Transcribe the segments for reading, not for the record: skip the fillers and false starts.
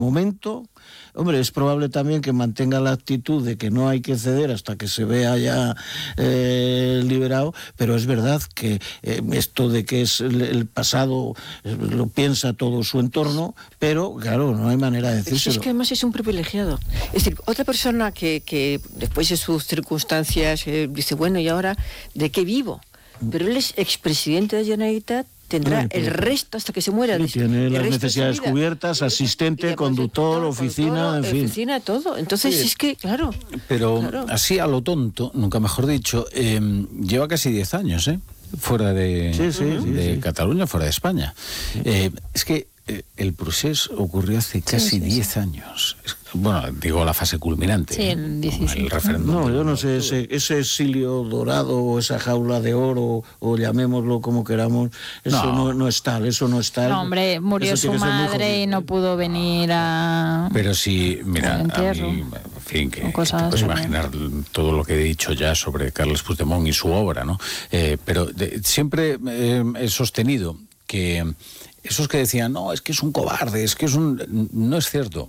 momento. Hombre, es probable también que mantenga la actitud de que no hay que ceder hasta que se vea ya liberado, pero es verdad que esto de que es el pasado lo piensa todo su entorno, pero claro, no hay manera de decírselo. Es que además es un privilegiado. Es decir, otra persona que después de sus circunstancias dice, bueno, ¿y ahora de qué vivo? Pero él es expresidente de la Generalitat, tendrá el resto hasta que se muera. Sí, tiene las necesidades cubiertas, asistente, conductor, oficina, en fin. Oficina, todo. Entonces es que, claro. Pero así a lo tonto, nunca mejor dicho, lleva casi 10 años, fuera de Cataluña, fuera de España. Es que el proceso ocurrió hace casi 10 años. Bueno, digo la fase culminante. Sí, el 16. El referéndum. No, yo no sé, ese exilio dorado o esa jaula de oro, o llamémoslo como queramos, eso no es tal, eso no es tal. No, hombre, murió su madre y no pudo venir a... Pero sí, mira, a mí, en fin, que te puedes imaginar todo lo que he dicho ya sobre Carles Puigdemont y su obra, ¿no? Pero siempre he sostenido que esos que decían, no, es que es un cobarde, es que es un... No es cierto.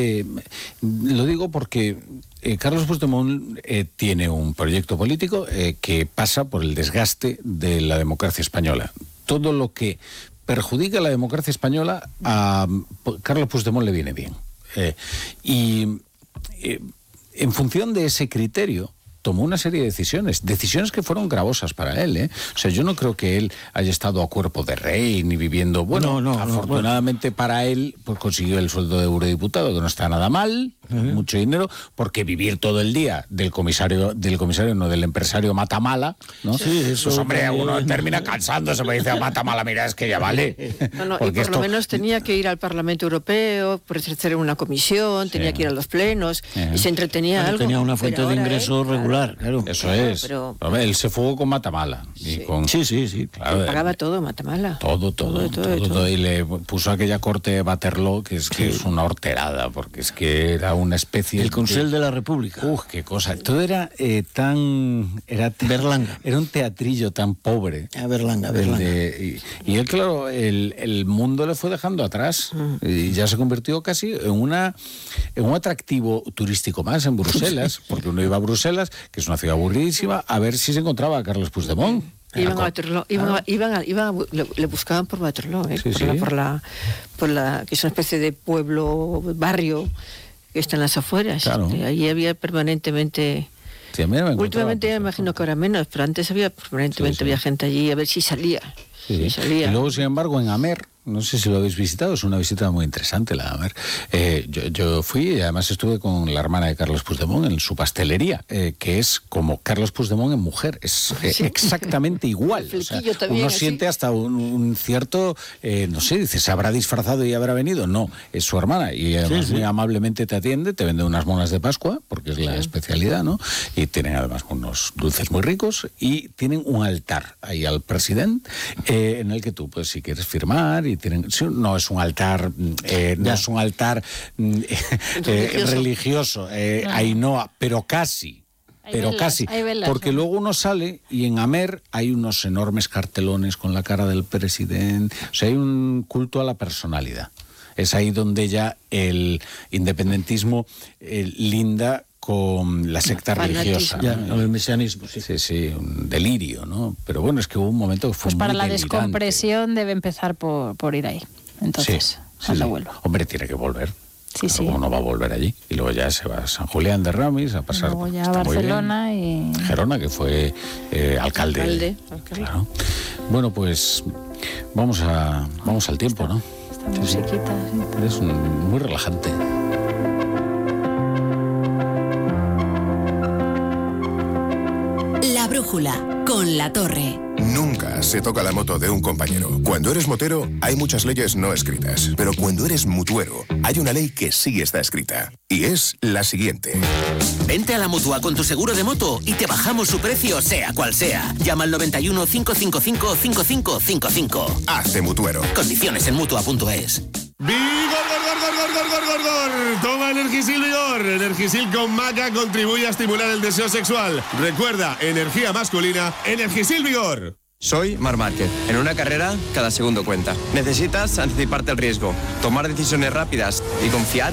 Lo digo porque Carles Puigdemont tiene un proyecto político que pasa por el desgaste de la democracia española. Todo lo que perjudica a la democracia española, a Carles Puigdemont le viene bien. Y en función de ese criterio, tomó una serie de decisiones que fueron gravosas para él, O sea, yo no creo que él haya estado a cuerpo de rey ni viviendo... Bueno, afortunadamente para él, pues consiguió el sueldo de eurodiputado, que no está nada mal, mucho dinero, porque vivir todo el día del empresario Matamala, ¿no? Sí, eso pues hombre, uno termina cansándose, me dice Matamala, mira, es que ya vale. Y por lo menos tenía que ir al Parlamento Europeo, por hacer una comisión, tenía que ir a los plenos, y se entretenía algo. Tenía una fuente de ingresos regular. Claro. Eso es. Pero él se fugó con Matamala. Sí, claro, pagaba todo Matamala. Todo. Y le puso aquella corte de Waterloo, que es una horterada, porque es que era una especie... El Consell de la República. Qué cosa. Todo era Berlanga. Era un teatrillo tan pobre. Berlanga. Y él, claro, el mundo le fue dejando atrás. Y ya se convirtió casi en un atractivo turístico más en Bruselas, porque uno iba a Bruselas, que es una ciudad aburridísima, a ver si se encontraba a Carles Puigdemont. Iban a Waterloo, le buscaban por Waterloo, por la que es una especie de pueblo, barrio que está en las afueras. Claro. Ahí había permanentemente... Sí, últimamente me imagino que ahora menos, pero antes había permanentemente había gente allí a ver si salía. Sí. Y luego, sin embargo, en Amer, no sé si lo habéis visitado, es una visita muy interesante la de Amer. Yo fui y además estuve con la hermana de Carles Puigdemont en su pastelería, que es como Carles Puigdemont en mujer, es exactamente igual. O sea, uno siente hasta un cierto, no sé, dice, ¿se habrá disfrazado y habrá venido? No, es su hermana y además muy amablemente te atiende, te vende unas monas de Pascua, porque es la especialidad, ¿no? Y tienen además unos dulces muy ricos y tienen un altar ahí al presidente en el que tú, pues, si quieres firmar y no es un altar religioso, Ainhoa, pero casi, porque luego uno sale y en Amer hay unos enormes cartelones con la cara del presidente, o sea, hay un culto a la personalidad. Es ahí donde ya el independentismo linda con la secta religiosa, ¿no? El mesianismo, sí, un delirio, ¿no? Pero bueno, es que hubo un momento que fue pues para muy la delirante. Descompresión debe empezar por ir ahí. Entonces, cuando vuelva. Hombre, tiene que volver. Sí. ¿Cómo no va a volver allí? Y luego ya se va a San Julián de Ramis a pasar. Luego ya a Barcelona y... Gerona, que fue alcalde. Claro. Bueno, pues vamos al tiempo, ¿no? Esta musiquita. Sí. Es muy relajante. La brújula, con La Torre. Nunca se toca la moto de un compañero. Cuando eres motero, hay muchas leyes no escritas. Pero cuando eres mutuero, hay una ley que sí está escrita. Y es la siguiente. Vente a la Mutua con tu seguro de moto y te bajamos su precio, sea cual sea. Llama al 91 555 5555. Hazte mutuero. Condiciones en Mutua.es. ¡Vigor! Toma Energisil Vigor. Energisil con maca contribuye a estimular el deseo sexual. Recuerda, energía masculina, Energisil Vigor. Soy Marc Márquez. En una carrera, cada segundo cuenta. Necesitas anticiparte al riesgo, tomar decisiones rápidas y confiar